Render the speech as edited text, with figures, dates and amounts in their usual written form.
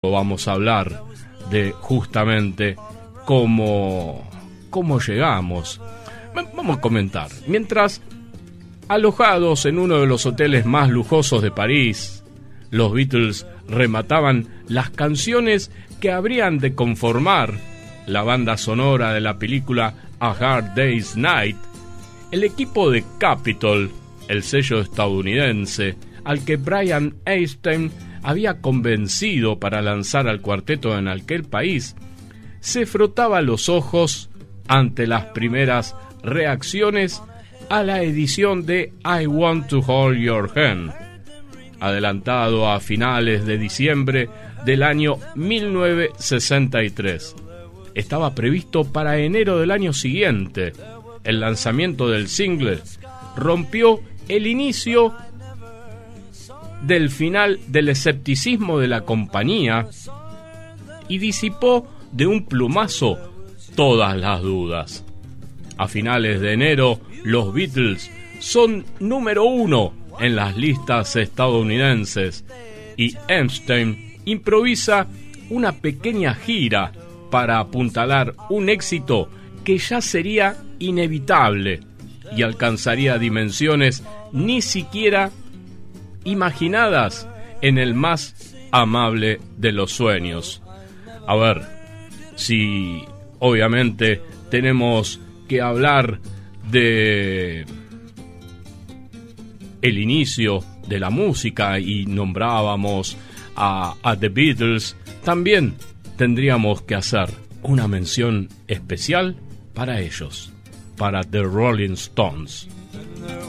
Vamos a hablar de justamente cómo llegamos. Vamos a comentar. Mientras alojados en uno de los hoteles más lujosos de París, los Beatles remataban las canciones que habrían de conformar la banda sonora de la película A Hard Day's Night, el equipo de Capitol, el sello estadounidense, al que Brian Epstein había convencido para lanzar al cuarteto en aquel país, se frotaba los ojos ante las primeras reacciones a la edición de I Want to Hold Your Hand, adelantado a finales de diciembre del año 1963. Estaba previsto para enero del año siguiente. El lanzamiento del single rompió el inicio del final del escepticismo de la compañía y disipó de un plumazo todas las dudas. A finales de enero, los Beatles son número 1 en las listas estadounidenses y Epstein improvisa una pequeña gira para apuntalar un éxito que ya sería inevitable y alcanzaría dimensiones ni siquiera imaginadas en el más amable de los sueños. A ver, si obviamente tenemos que hablar de el inicio de la música y nombrábamos a The Beatles, también tendríamos que hacer una mención especial para ellos, para The Rolling Stones.